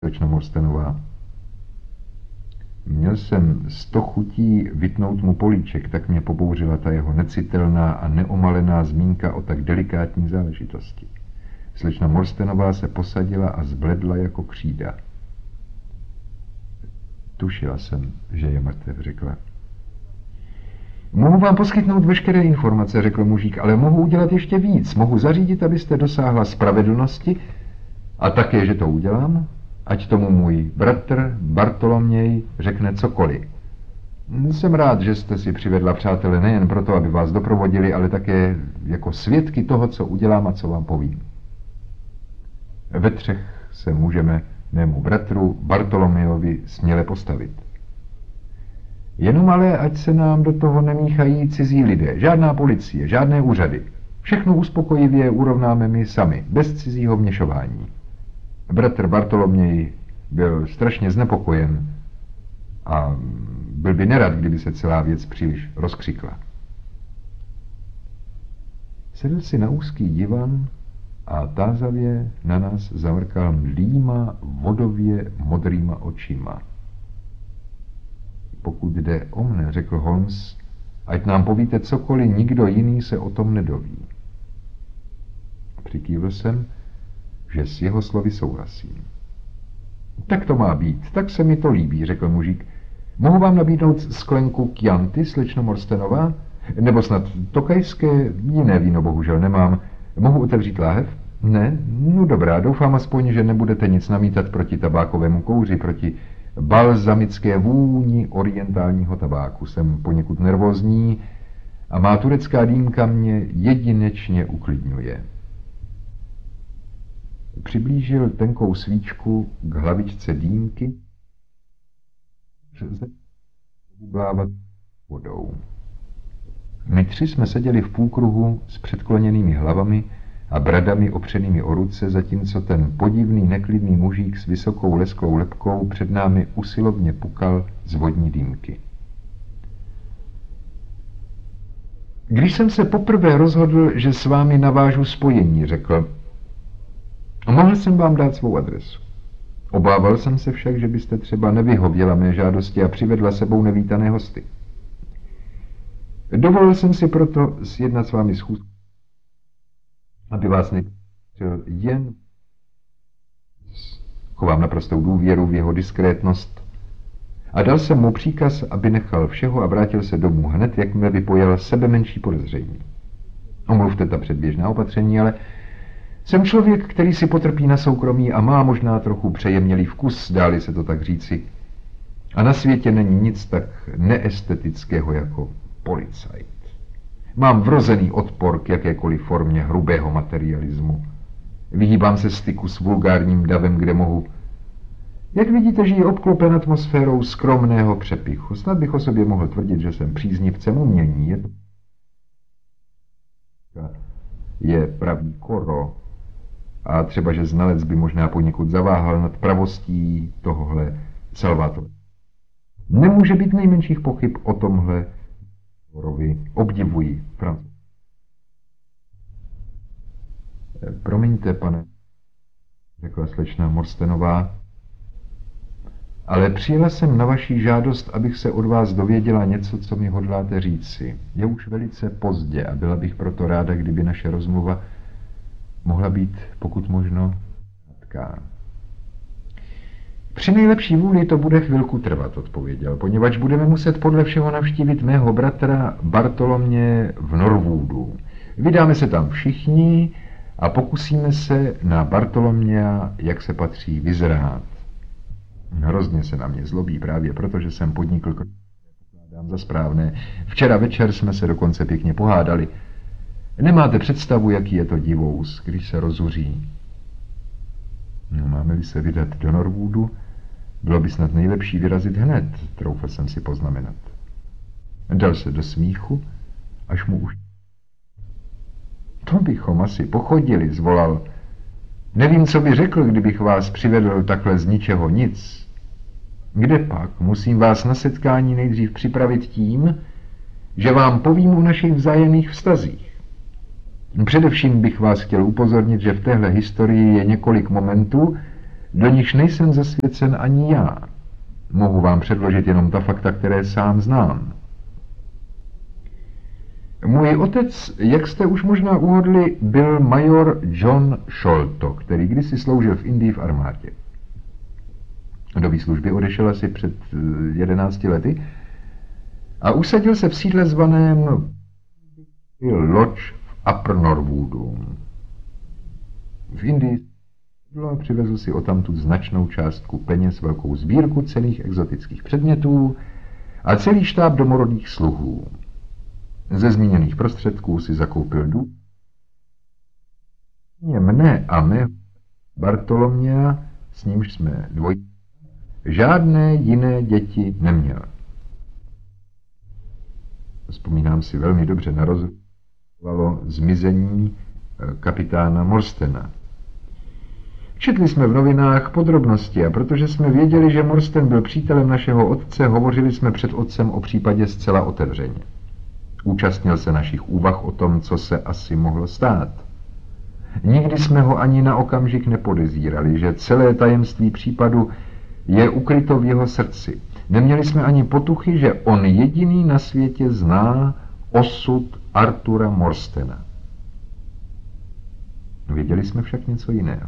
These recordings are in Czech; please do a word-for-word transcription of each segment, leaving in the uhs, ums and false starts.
slečna Morstenová. Měl jsem sto chutí vytnout mu políček, tak mě pobouřila ta jeho necitelná a neomalená zmínka o tak delikátní záležitosti. Slečna Morstenová se posadila a zbledla jako křída. Tušila jsem, že je mrtev, řekla. Mohu vám poskytnout veškeré informace, řekl mužík, ale mohu udělat ještě víc. Mohu zařídit, abyste dosáhla spravedlnosti a také, že to udělám, ať tomu můj bratr Bartoloměj řekne cokoliv. Jsem rád, že jste si přivedla přátele nejen proto, aby vás doprovodili, ale také jako svědky toho, co udělám a co vám povím. Ve třech se můžeme mému bratru Bartolomějovi směle postavit. Jenom ale, ať se nám do toho nemíchají cizí lidé, žádná policie, žádné úřady. Všechno uspokojivě urovnáme my sami, bez cizího vměšování. Bratr Bartoloměj byl strašně znepokojen a byl by nerad, kdyby se celá věc příliš rozkřikla. Sedl si na úzký divan a tázavě na nás zamrkal mdlýma, vodově modrýma očima. Pokud jde o mne, řekl Holmes, ať nám povíte cokoliv, nikdo jiný se o tom nedoví. Přikývl jsem, že s jeho slovy souhlasím. Tak to má být, tak se mi to líbí, řekl mužík. Mohu vám nabídnout sklenku Chianti, slečno Morstenová? Nebo snad tokajské, jiné víno bohužel nemám. Mohu otevřít láhev? Ne? No dobrá, doufám aspoň, že nebudete nic namítat proti tabákovému kouři, proti balzamické vůni orientálního tabáku. Jsem poněkud nervózní a má turecká dýmka mě jedinečně uklidňuje. Přiblížil tenkou svíčku k hlavičce dýmky, bublávat vodou. My tři jsme seděli v půlkruhu s předkloněnými hlavami a bradami opřenými o ruce, zatímco ten podivný, neklidný mužík s vysokou lesklou lebkou před námi usilovně pukal z vodní dýmky. Když jsem se poprvé rozhodl, že s vámi navážu spojení, řekl, mohl jsem vám dát svou adresu. Obával jsem se však, že byste třeba nevyhověla mé žádosti a přivedla sebou nevítané hosty. Dovolil jsem si proto sjednat s vámi schůzku, aby vás nechtěl jen. Chovám naprostou důvěru v jeho diskrétnost a dal jsem mu příkaz, aby nechal všeho a vrátil se domů hned, jakmile vypojil sebe menší podezření. Omluvte ta předběžná opatření, ale jsem člověk, který si potrpí na soukromí a má možná trochu přejemnělý vkus, dáli se to tak říci. A na světě není nic tak neestetického jako policajt. Mám vrozený odpor k jakékoliv formě hrubého materialismu. Vyhýbám se styku s vulgárním davem, kde mohu. Jak vidíte, žiji obklopen atmosférou skromného přepichu. Snad bych o sobě mohl tvrdit, že jsem příznivcem umění. Je, je pravý koro. A třeba, že znalec by možná poněkud zaváhal nad pravostí tohohle Salvatore. Nemůže být nejmenších pochyb o tomhle Korovi. Obdivuji, Francouz. Promiňte, pane, řekla slečna Morstenová, ale přijela jsem na vaši žádost, abych se od vás dověděla něco, co mi hodláte říci. Je už velice pozdě a byla bych proto ráda, kdyby naše rozmluva mohla být, pokud možno, krátká. Při nejlepší vůli to bude chvilku trvat, odpověděl, poněvadž budeme muset podle všeho navštívit mého bratra Bartolomě v Norwoodu. Vydáme se tam všichni a pokusíme se na Bartoloměa, jak se patří, vyzrát. Hrozně se na mě zlobí právě proto, že jsem podnikl krok, pokládám za správné. Včera večer jsme se dokonce pěkně pohádali. Nemáte představu, jaký je to divous, když se rozuří. No, máme-li se vydat do Norwoodu, bylo by snad nejlepší vyrazit hned, troufl jsem si poznamenat. Dal se do smíchu, až mu už... To bychom asi pochodili, zvolal. Nevím, co by řekl, kdybych vás přivedl takhle z ničeho nic. Kde pak? Musím vás na setkání nejdřív připravit tím, že vám povím o našich vzájemných vztazích. Především bych vás chtěl upozornit, že v téhle historii je několik momentů, do nichž nejsem zasvěcen ani já. Mohu vám předložit jenom ta fakta, které sám znám. Můj otec, jak jste už možná uhodli, byl major John Sholto, který kdysi sloužil v Indii v armádě. Do výslužby odešel asi před jedenácti lety a usadil se v sídle zvaném Lodge v Upper Norwoodu. V Indii přivezl si odtamtud značnou částku peněz, velkou sbírku cenných exotických předmětů a celý štáb domorodých sluhů. Ze zmíněných prostředků si zakoupil dům. Mne a mé Bartoloměa, s nímž jsme dvoj, žádné jiné děti neměl. Vzpomínám si velmi dobře na rozhodovalo zmizení kapitána Morstena. Četli jsme v novinách podrobnosti a protože jsme věděli, že Morsten byl přítelem našeho otce, hovořili jsme před otcem o případě zcela otevřeně. Účastnil se našich úvah o tom, co se asi mohlo stát. Nikdy jsme ho ani na okamžik nepodezírali, že celé tajemství případu je ukryto v jeho srdci. Neměli jsme ani potuchy, že on jediný na světě zná osud Artura Morstena. Věděli jsme však něco jiného.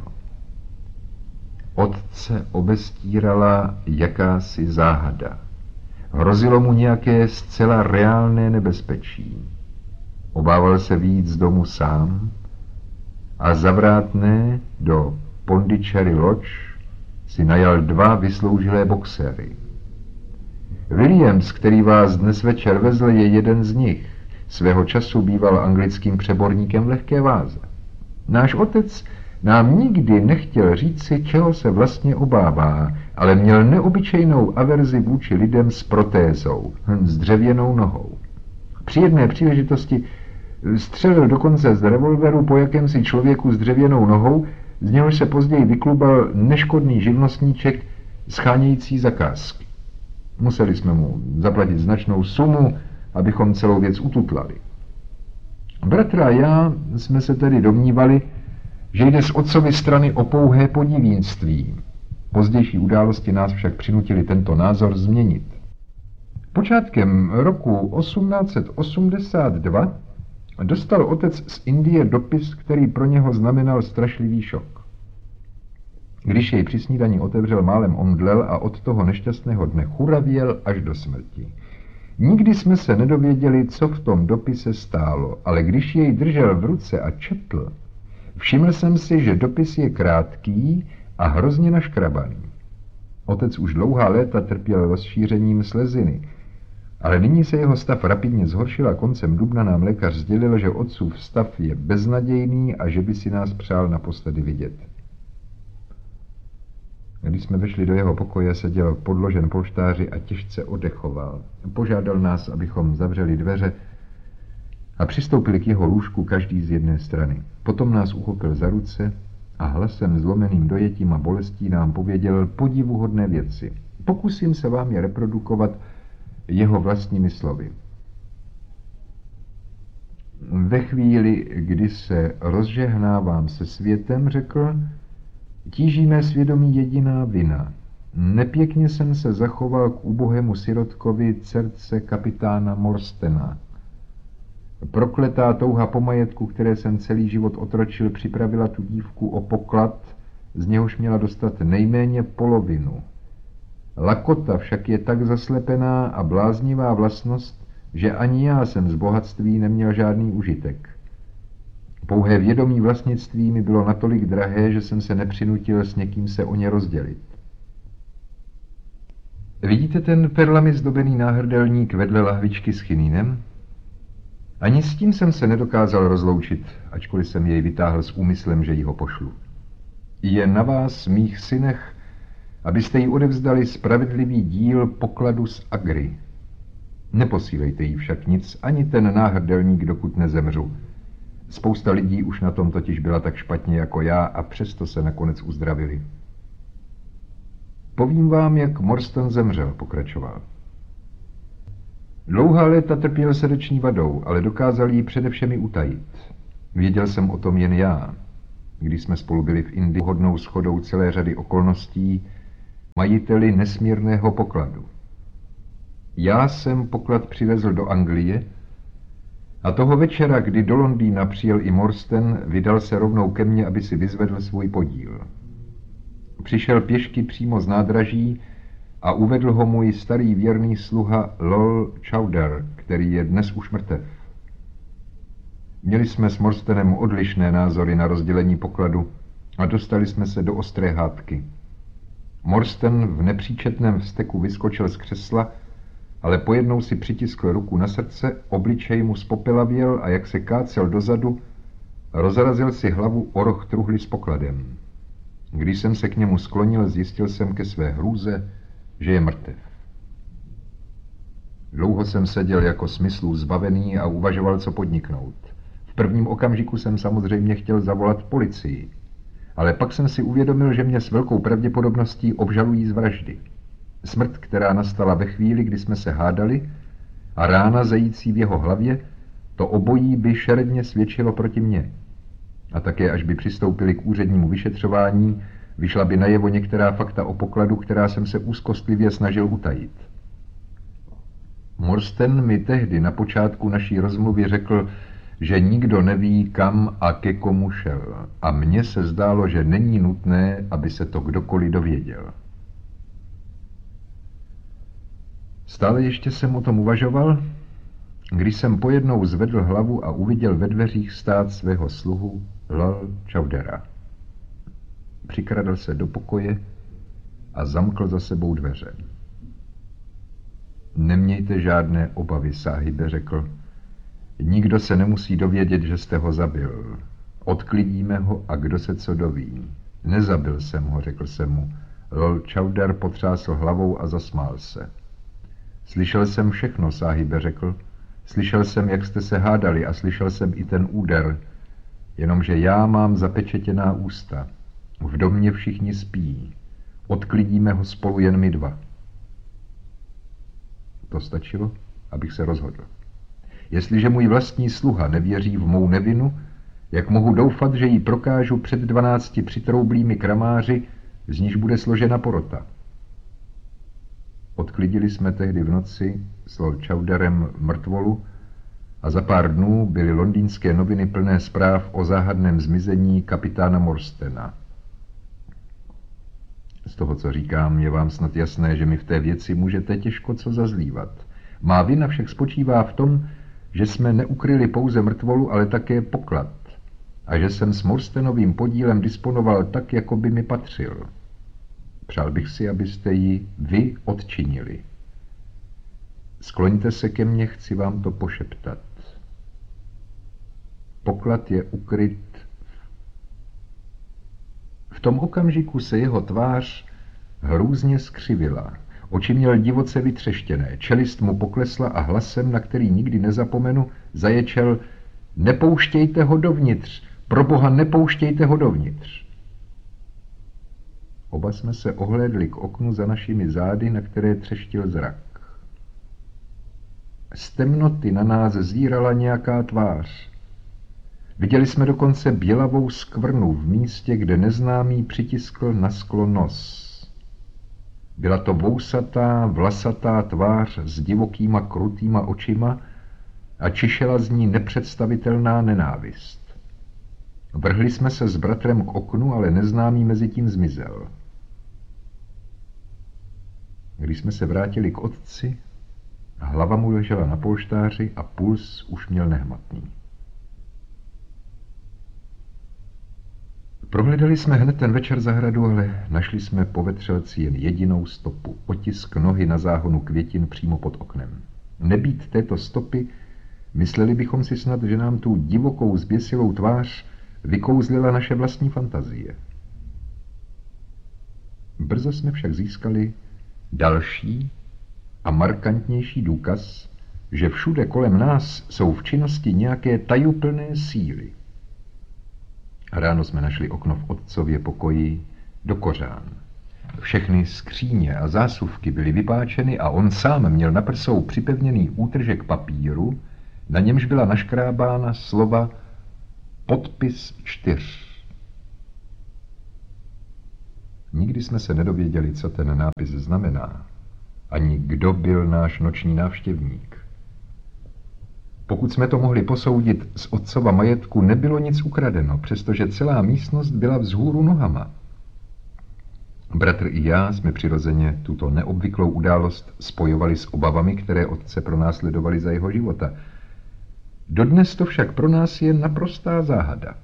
Otce obestírala jakási záhada. Hrozilo mu nějaké zcela reálné nebezpečí. Obával se vyjít z domu sám a zavrátné do Pondicherry Lodge si najal dva vysloužilé boxéry. Williams, který vás dnes večer vezl, je jeden z nich. Svého času býval anglickým přeborníkem v lehké váze. Náš otec nám nikdy nechtěl říci, čeho se vlastně obává, ale měl neobyčejnou averzi vůči lidem s protézou, s dřevěnou nohou. Při jedné příležitosti střelil dokonce z revolveru po jakémsi člověku s dřevěnou nohou, z něhož se později vyklubal neškodný živnostníček schánějící zakázky. Museli jsme mu zaplatit značnou sumu, abychom celou věc ututlali. Bratr a já jsme se tedy domnívali, že jde z otcovy strany o pouhé podivínství. Pozdější události nás však přinutili tento názor změnit. Počátkem roku osmnáct set osmdesát dva dostal otec z Indie dopis, který pro něho znamenal strašlivý šok. Když jej při snídani otevřel, málem omdlel a od toho nešťastného dne churavěl až do smrti. Nikdy jsme se nedověděli, co v tom dopise stálo, ale když jej držel v ruce a četl, všiml jsem si, že dopis je krátký a hrozně naškrabaný. Otec už dlouhá léta trpěl rozšířením sleziny, ale nyní se jeho stav rapidně zhoršil a koncem dubna nám lékař sdělil, že otcův stav je beznadějný a že by si nás přál naposledy vidět. Když jsme vešli do jeho pokoje, seděl podložen polštáři a těžce odechoval. Požádal nás, abychom zavřeli dveře a přistoupili k jeho lůžku každý z jedné strany. Potom nás uchopil za ruce a hlasem zlomeným dojetím a bolestí nám pověděl podivuhodné věci. Pokusím se vám je reprodukovat jeho vlastními slovy. Ve chvíli, kdy se rozžehnávám se světem, řekl, tíží mé svědomí jediná vina. Nepěkně jsem se zachoval k ubohému sirotkovi, dcerce kapitána Morstena. Prokletá touha po majetku, které jsem celý život otročil, připravila tu dívku o poklad, z něhož měla dostat nejméně polovinu. Lakota však je tak zaslepená a bláznivá vlastnost, že ani já jsem z bohatství neměl žádný užitek. Pouhé vědomí vlastnictví mi bylo natolik drahé, že jsem se nepřinutil s někým se o ně rozdělit. Vidíte ten perlami zdobený náhrdelník vedle lahvičky s chinínem? Ani s tím jsem se nedokázal rozloučit, ačkoliv jsem jej vytáhl s úmyslem, že ji ho pošlu. Je na vás, mých synech, abyste jí odevzdali spravedlivý díl pokladu z Agry. Neposílejte jí však nic, ani ten náhrdelník, dokud nezemřu. Spousta lidí už na tom totiž byla tak špatně jako já a přesto se nakonec uzdravili. Povím vám, jak Morstan zemřel, pokračoval. Dlouhá léta trpěl srdeční vadou, ale dokázal ji především i utajit. Věděl jsem o tom jen já. když jsme spolu byli v Indii, hodnou shodou celé řady okolností, majiteli nesmírného pokladu. Já jsem poklad přivezl do Anglie a toho večera, kdy do Londýna přijel i Morstan, vydal se rovnou ke mně, aby si vyzvedl svůj podíl. Přišel pěšky přímo z nádraží a uvedl ho můj starý věrný sluha Lol Chowdhury, který je dnes už mrtev. Měli jsme s Morstanem odlišné názory na rozdělení pokladu a dostali jsme se do ostré hádky. Morstan v nepříčetném vzteku vyskočil z křesla, ale pojednou si přitiskl ruku na srdce, obličej mu spopelavěl a jak se kácel dozadu, rozrazil si hlavu o roh truhly s pokladem. Když jsem se k němu sklonil, zjistil jsem ke své hrůze, že je mrtev. Dlouho jsem seděl jako smyslů zbavený a uvažoval, co podniknout. V prvním okamžiku jsem samozřejmě chtěl zavolat policii, ale pak jsem si uvědomil, že mě s velkou pravděpodobností obžalují z vraždy. Smrt, která nastala ve chvíli, kdy jsme se hádali, a rána zající v jeho hlavě, to obojí by šeredně svědčilo proti mně. A také, až by přistoupili k úřednímu vyšetřování, vyšla by najevo některá fakta o pokladu, která jsem se úzkostlivě snažil utajit. Morstan mi tehdy na počátku naší rozmluvy řekl, že nikdo neví, kam a ke komu šel, a mně se zdálo, že není nutné, aby se to kdokoliv dověděl. Stále ještě jsem o tom uvažoval, když jsem pojednou zvedl hlavu a uviděl ve dveřích stát svého sluhu Lol Chowdhuryho. Přikradl se do pokoje a zamkl za sebou dveře. Nemějte žádné obavy, sáhibe, řekl. Nikdo se nemusí dovědět, že jste ho zabil. Odklidíme ho a kdo se co doví. Nezabil jsem ho, řekl jsem mu. Lol Chowdhury potřásl hlavou a zasmál se. Slyšel jsem všechno, sáhibe, řekl. Slyšel jsem, jak jste se hádali a slyšel jsem i ten úder. Jenomže já mám zapečetěná ústa. V domě všichni spí. Odklidíme ho spolu jen my dva. To stačilo, abych se rozhodl. Jestliže můj vlastní sluha nevěří v mou nevinu, jak mohu doufat, že ji prokážu před dvanácti přitroublými kramáři, z níž bude složena porota? Odklidili jsme tehdy v noci s Lol Chowdhurym mrtvolu a za pár dnů byly londýnské noviny plné zpráv o záhadném zmizení kapitána Morstana. Z toho, co říkám, je vám snad jasné, že mi v té věci můžete těžko co zazlívat. Má vina však spočívá v tom, že jsme neukryli pouze mrtvolu, ale také poklad a že jsem s Morstanovým podílem disponoval tak, jako by mi patřil. Přál bych si, abyste ji vy odčinili. Skloňte se ke mně, chci vám to pošeptat. Poklad je ukryt. V tom okamžiku se jeho tvář hrůzně skřivila. Oči měl divoce vytřeštěné, čelist mu poklesla a hlasem, na který nikdy nezapomenu, zaječel: nepouštějte ho dovnitř, pro boha nepouštějte ho dovnitř. Oba jsme se ohlédli k oknu za našimi zády, na které třeštil zrak. Z temnoty na nás zírala nějaká tvář. Viděli jsme dokonce bělavou skvrnu v místě, kde neznámý přitiskl na sklo nos. Byla to vousatá, vlasatá tvář s divokýma, krutýma očima a čišela z ní nepředstavitelná nenávist. Vrhli jsme se s bratrem k oknu, ale neznámý mezi tím zmizel. Když jsme se vrátili k otci, hlava mu ležela na polštáři a puls už měl nehmatný. Prohledali jsme hned ten večer zahradu, ale našli jsme po vetřelci jen jedinou stopu, otisk nohy na záhonu květin přímo pod oknem. Nebýt této stopy, mysleli bychom si snad, že nám tu divokou zběsilou tvář vykouzlila naše vlastní fantazie. Brzo jsme však získali další a markantnější důkaz, že všude kolem nás jsou v činnosti nějaké tajuplné síly. Ráno jsme našli okno v otcově pokoji do kořán. Všechny skříně a zásuvky byly vypáčeny a on sám měl na prsou připevněný útržek papíru, na němž byla naškrábána slova podpis čtyř. Nikdy jsme se nedověděli, co ten nápis znamená, ani kdo byl náš noční návštěvník. Pokud jsme to mohli posoudit, z otcova majetku nebylo nic ukradeno, přestože celá místnost byla vzhůru nohama. Bratr i já jsme přirozeně tuto neobvyklou událost spojovali s obavami, které otce pronásledovaly za jeho života. Dodnes to však pro nás je naprostá záhada.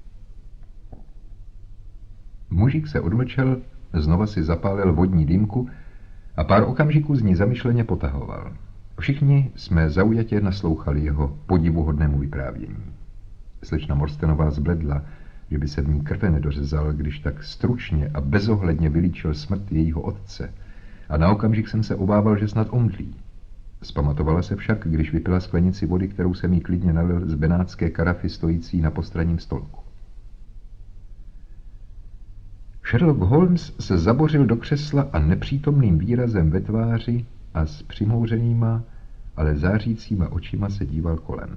Mužík se odmlčel, znova si zapálil vodní dýmku a pár okamžiků z ní zamyšleně potahoval. Všichni jsme zaujatě naslouchali jeho podivuhodnému vyprávění. Slečna Morstenová zbledla, že by se v ní krve nedořezal, když tak stručně a bezohledně vylíčil smrt jejího otce, a na okamžik jsem se obával, že snad omdlí. Zpamatovala se však, když vypila sklenici vody, kterou jsem jí klidně nalil z benátské karafy stojící na postranním stolku. Sherlock Holmes se zabořil do křesla a nepřítomným výrazem ve tváři a s přimhouřenýma, ale zářícíma očima se díval kolem.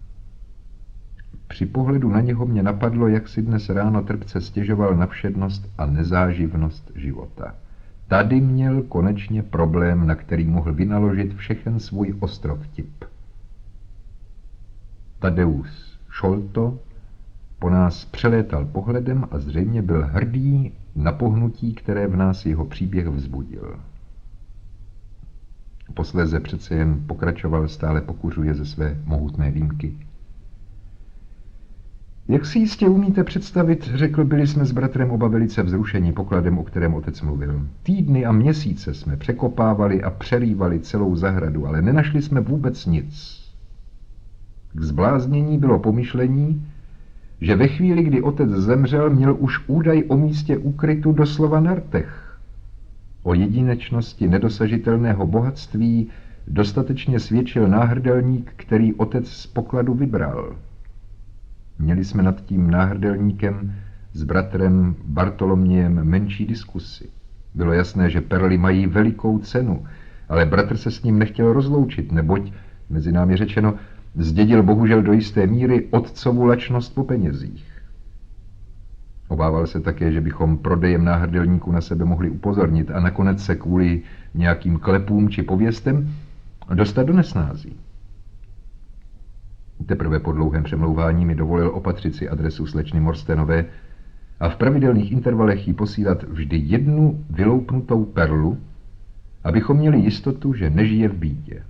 Při pohledu na něho mě napadlo, jak si dnes ráno trpce stěžoval na všednost a nezáživnost života. Tady měl konečně problém, na který mohl vynaložit všechen svůj ostrovtip. Tadeusz Sholto po nás přelétal pohledem a zřejmě byl hrdý na pohnutí, které v nás jeho příběh vzbudil. Posléze přece jen pokračoval, stále pokuřuje ze své mohutné dýmky. Jak si jistě umíte představit, řekl, byli jsme s bratrem oba velice vzrušení pokladem, o kterém otec mluvil. Týdny a měsíce jsme překopávali a přerývali celou zahradu, ale nenašli jsme vůbec nic. K zbláznění bylo pomyšlení, že ve chvíli, kdy otec zemřel, měl už údaj o místě úkrytu doslova na rtech. O jedinečnosti nedosažitelného bohatství dostatečně svědčil náhrdelník, který otec z pokladu vybral. Měli jsme nad tím náhrdelníkem s bratrem Bartolomějem menší diskusy. Bylo jasné, že perly mají velikou cenu, ale bratr se s ním nechtěl rozloučit, neboť, mezi námi řečeno, zdědil bohužel do jisté míry otcovu lačnost po penězích. Obával se také, že bychom prodejem náhrdelníku na sebe mohli upozornit a nakonec se kvůli nějakým klepům či pověstem dostat do nesnází. Teprve po dlouhém přemlouvání mi dovolil opatřit si adresu slečny Morstenové a v pravidelných intervalech jí posílat vždy jednu vyloupnutou perlu, abychom měli jistotu, že nežije v bídě.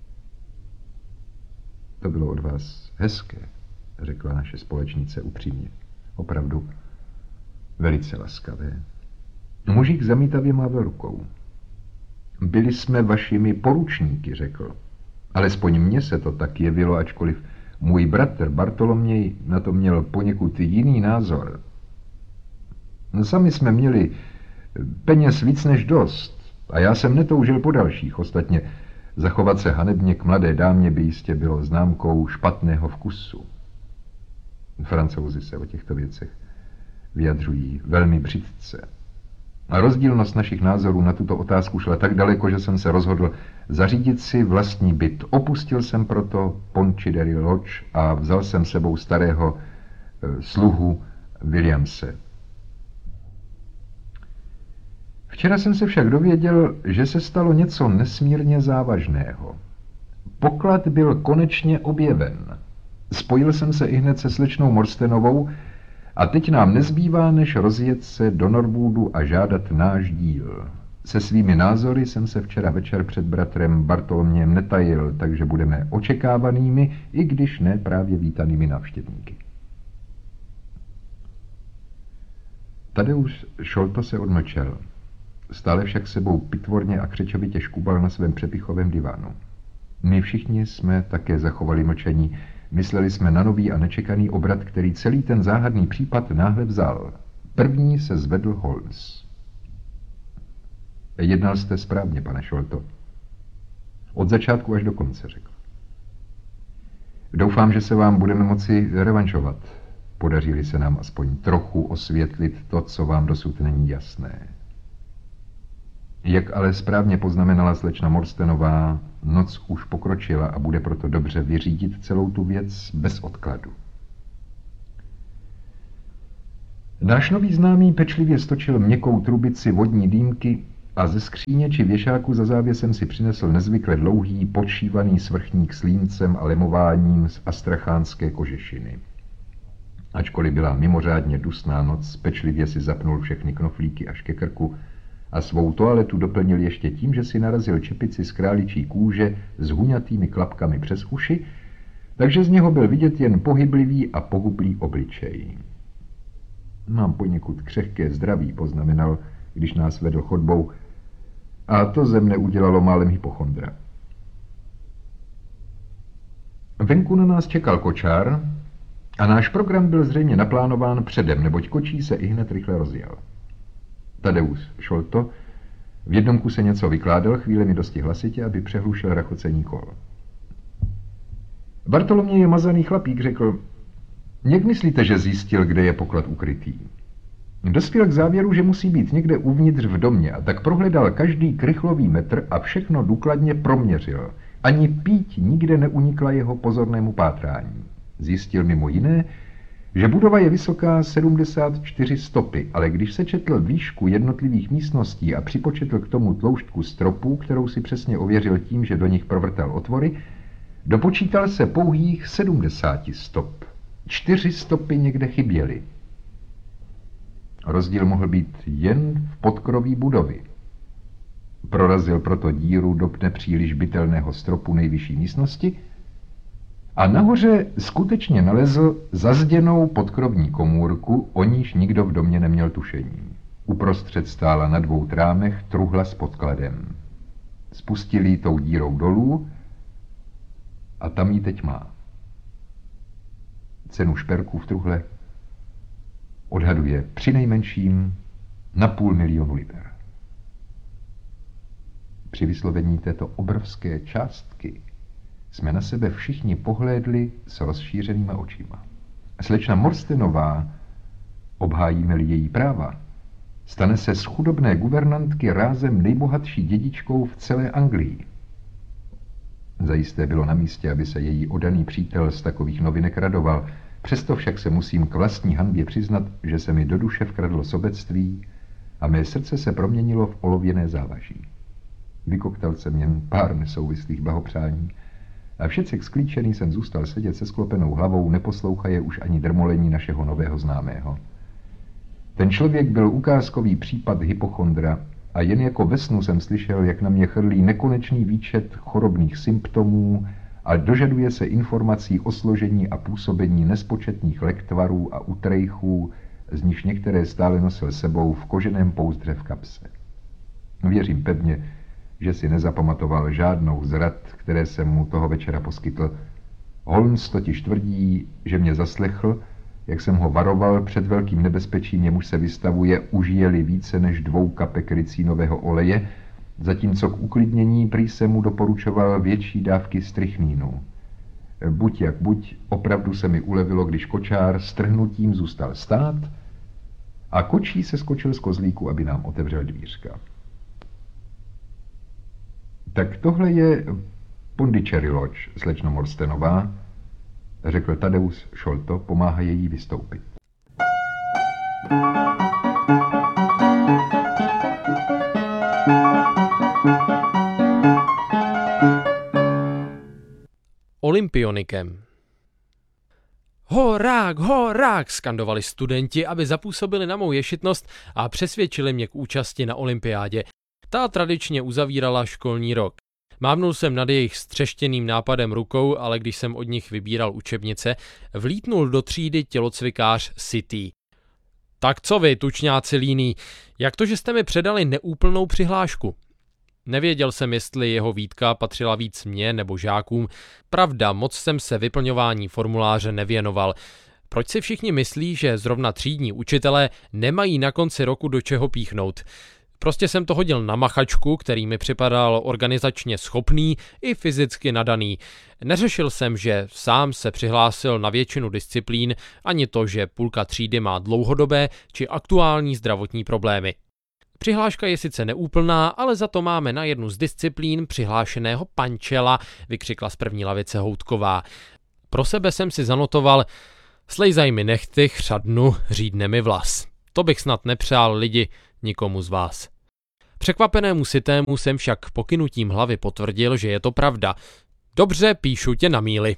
To bylo od vás hezké, řekla naše společnice upřímně. Opravdu velice laskavé. Mužík zamítavě mával rukou. Byli jsme vašimi poručníky, řekl. Alespoň mně se to tak jevilo, ačkoliv můj bratr Bartoloměj na to měl poněkud jiný názor. Sami jsme měli peněz víc než dost a já jsem netoužil po dalších. Ostatně zachovat se hanebně k mladé dámě by jistě bylo známkou špatného vkusu. Francouzi se o těchto věcech vyjadřují velmi břitce. A rozdílnost našich názorů na tuto otázku šla tak daleko, že jsem se rozhodl zařídit si vlastní byt. Opustil jsem proto Ponchiderry Lodge a vzal jsem sebou starého e, sluhu Williamse. Včera jsem se však dověděl, že se stalo něco nesmírně závažného. Poklad byl konečně objeven. Spojil jsem se ihned se slečnou Morstenovou a teď nám nezbývá, než rozjet se do Norwoodu a žádat náš díl. Se svými názory jsem se včera večer před bratrem Bartolomějem netajil, takže budeme očekávanými, i když ne právě vítanými návštěvníky. Tadeusz Sholto se odmlčel. Stále však sebou pitvorně a křečovitě škubal na svém přepichovém divánu. My všichni jsme také zachovali mlčení. Mysleli jsme na nový a nečekaný obrat, který celý ten záhadný případ náhle vzal. První se zvedl Holmes. Jednal jste správně, pane Sholto. Od začátku až do konce, řekl. Doufám, že se vám budeme moci revanšovat. Podaří se nám aspoň trochu osvětlit to, co vám dosud není jasné. Jak ale správně poznamenala slečna Morstenová, noc už pokročila a bude proto dobře vyřídit celou tu věc bez odkladu. Náš nový známý pečlivě stočil měkkou trubici vodní dýmky a ze skříně či věšáku za závěsem si přinesl nezvykle dlouhý, podšívaný svrchník s líncem a lemováním z astrachánské kožešiny. Ačkoliv byla mimořádně dusná noc, pečlivě si zapnul všechny knoflíky až ke krku a svou toaletu doplnil ještě tím, že si narazil čepici z králičí kůže s huňatými klapkami přes uši, takže z něho byl vidět jen pohyblivý a pohublý obličej. Mám poněkud křehké zdraví, poznamenal, když nás vedl chodbou, a to ze mne udělalo málem hypochondra. Venku na nás čekal kočár a náš program byl zřejmě naplánován předem, neboť kočí se ihned rychle rozjel. Tadeus Šolto v jednom kuse něco vykládal, chvíli mi dosti hlasitě, aby přehlušil rachocení kol. Bartoloměj je mazaný chlapík, řekl, jak myslíte, že zjistil, kde je poklad ukrytý? Dospěl k závěru, že musí být někde uvnitř v domě, a tak prohledal každý krychlový metr a všechno důkladně proměřil. Ani píť nikde neunikla jeho pozornému pátrání. Zjistil mimo jiné, že budova je vysoká sedmdesát čtyři stopy, ale když se četl výšku jednotlivých místností a připočetl k tomu tloušťku stropů, kterou si přesně ověřil tím, že do nich provrtal otvory, dopočítal se pouhých sedmdesát stop. Čtyři stopy někde chyběly. Rozdíl mohl být jen v podkroví budovy. Prorazil proto díru do nepříliš bytelného stropu nejvyšší místnosti a nahoře skutečně nalezl zazděnou podkrovní komůrku, o níž nikdo v domě neměl tušení. Uprostřed stála na dvou trámech truhla s podkladem. Spustil ji tou dírou dolů a tam ji teď má. Cenu šperků v truhle odhaduje přinejmenším na půl milionu liber. Při vyslovení této obrovské částky jsme na sebe všichni pohlédli s rozšířenýma očima. Slečna Morstenová, obhájíme-li její práva, stane se z chudobné guvernantky rázem nejbohatší dědičkou v celé Anglii. Zajisté bylo na místě, aby se její oddaný přítel z takových novinek radoval, přesto však se musím k vlastní hanbě přiznat, že se mi do duše vkradlo sobectví a mé srdce se proměnilo v olověné závaží. Vykoktal jsem jen pár nesouvislých blahopřání a všecek sklíčený jsem zůstal sedět se sklopenou hlavou, neposlouchaje už ani drmolení našeho nového známého. Ten člověk byl ukázkový případ hypochondra a jen jako ve snu jsem slyšel, jak na mě chrlí nekonečný výčet chorobných symptomů a dožaduje se informací o složení a působení nespočetných lektvarů a utrejchů, z nichž některé stále nosil sebou v koženém pouzdře v kapse. Věřím pevně, že si nezapamatoval žádnou z rad, které jsem mu toho večera poskytl. Holmes totiž tvrdí, že mě zaslechl, jak jsem ho varoval před velkým nebezpečím, jemuž se vystavuje, užije-li více než dvou kapek ricínového oleje, zatímco k uklidnění prý se mu doporučoval větší dávky strychnínu. Buď jak buď, opravdu se mi ulevilo, když kočár s trhnutím zůstal stát a kočí se skočil z kozlíku, aby nám otevřel dvířka. Tak tohle je Pondicherry Lodge, slečno Morstenová, řekl Tadeus Šolto, pomáhaje jí vystoupit. Olympionikem. Horák, horák, skandovali studenti, aby zapůsobili na mou ješitnost a přesvědčili mě k účasti na olympiádě. Ta tradičně uzavírala školní rok. Mávnul jsem nad jejich střeštěným nápadem rukou, ale když jsem od nich vybíral učebnice, vlítnul do třídy tělocvikář City. Tak co vy, tučňáci líný, jak to, že jste mi předali neúplnou přihlášku? Nevěděl jsem, jestli jeho výtka patřila víc mně nebo žákům. Pravda, moc jsem se vyplňování formuláře nevěnoval. Proč si všichni myslí, že zrovna třídní učitelé nemají na konci roku do čeho píchnout? Prostě jsem to hodil na machačku, který mi připadal organizačně schopný i fyzicky nadaný. Neřešil jsem, že sám se přihlásil na většinu disciplín, ani to, že půlka třídy má dlouhodobé či aktuální zdravotní problémy. Přihláška je sice neúplná, ale za to máme na jednu z disciplín přihlášeného pančela, vykřikla z první lavice Houtková. Pro sebe jsem si zanotoval: slejzaj mi nechty, chřadnu, řídne mi vlas. to bych snad nepřál lidi nikomu z vás. Překvapenému Sitému jsem však pokynutím hlavy potvrdil, že je to pravda. Dobře, píšu tě na míli.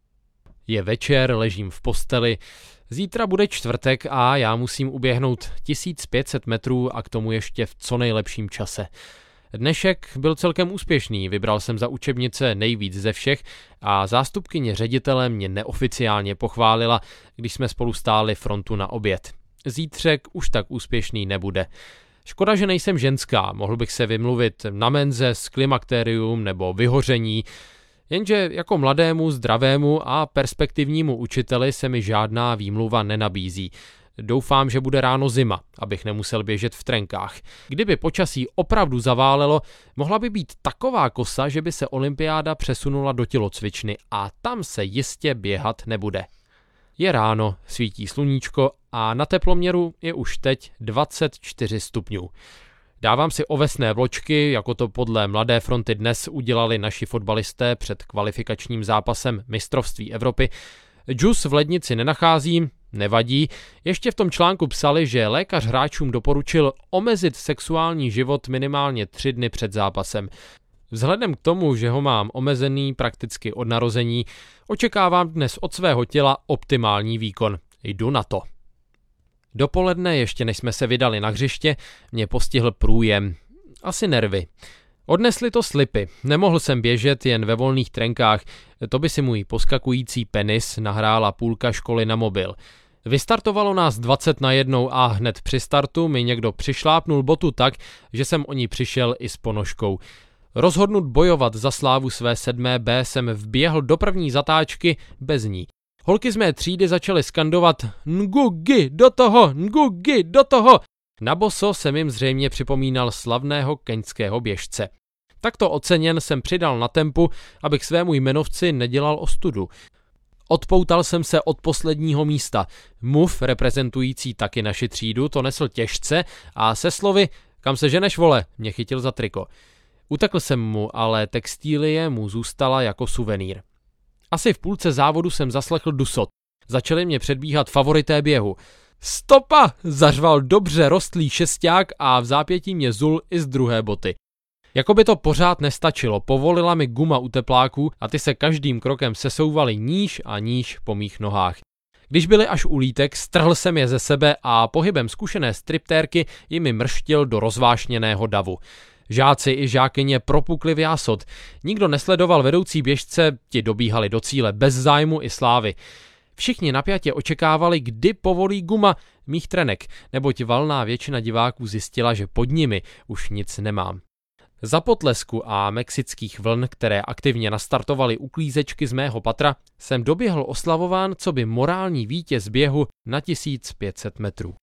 Je večer, ležím v posteli, zítra bude čtvrtek a já musím uběhnout tisíc pět set metrů a k tomu ještě v co nejlepším čase. Dnešek byl celkem úspěšný, vybral jsem za učebnice nejvíc ze všech a zástupkyně ředitele mě neoficiálně pochválila, když jsme spolu stáli frontu na oběd. Zítřek už tak úspěšný nebude. Škoda, že nejsem ženská, mohl bych se vymluvit na menze, klimakterium nebo vyhoření, jenže jako mladému, zdravému a perspektivnímu učiteli se mi žádná výmluva nenabízí. Doufám, že bude ráno zima, abych nemusel běžet v trenkách. Kdyby počasí opravdu zaválelo, mohla by být taková kosa, že by se olympiáda přesunula do tělocvičny a tam se jistě běhat nebude. Je ráno, svítí sluníčko a na teploměru je už teď dvacet čtyři stupňů. Dávám si ovesné vločky, jako to podle Mladé fronty dnes udělali naši fotbalisté před kvalifikačním zápasem mistrovství Evropy. Džus v lednici nenacházím, nevadí. Ještě v tom článku psali, že lékař hráčům doporučil omezit sexuální život minimálně tři dny před zápasem. Vzhledem k tomu, že ho mám omezený prakticky od narození, očekávám dnes od svého těla optimální výkon. Jdu na to. Dopoledne, ještě než jsme se vydali na hřiště, mě postihl průjem. Asi nervy. Odnesli to slipy. Nemohl jsem běžet jen ve volných trenkách, to by si můj poskakující penis nahrála půlka školy na mobil. Vystartovalo nás dvacet na jednou a hned při startu mi někdo přišlápnul botu tak, že jsem o ní přišel i s ponožkou. Rozhodnut bojovat za slávu své sedmé B jsem vběhl do první zatáčky bez ní. Holky z mé třídy začaly skandovat Ngugi, do toho, Ngugi, do toho. Na boso jsem jim zřejmě připomínal slavného keňského běžce. Takto oceněn jsem přidal na tempu, abych svému jmenovci nedělal ostudu. Odpoutal jsem se od posledního místa. Muv, reprezentující taky naši třídu, to nesl těžce a se slovy kam se ženeš, vole, mě chytil za triko. Utekl jsem mu, ale textílie mu zůstala jako suvenýr. Asi v půlce závodu jsem zaslechl dusot. Začali mě předbíhat favorité běhu. Stopa! Zařval dobře rostlý šesták a v zápětí mě zul i z druhé boty. Jakoby to pořád nestačilo, povolila mi guma u tepláků a ty se každým krokem sesouvaly níž a níž po mých nohách. Když byly až u lítek, strhl jsem je ze sebe a pohybem zkušené striptérky jimi mrštil do rozvášněného davu. Žáci i žákyně propukli v jásot. Nikdo nesledoval vedoucí běžce, ti dobíhali do cíle bez zájmu i slávy. Všichni napjatě očekávali, kdy povolí guma mých trenek, neboť valná většina diváků zjistila, že pod nimi už nic nemám. Za potlesku a mexických vln, které aktivně nastartovaly uklízečky z mého patra, jsem doběhl oslavován coby morální vítěz běhu na tisíc pět set metrů.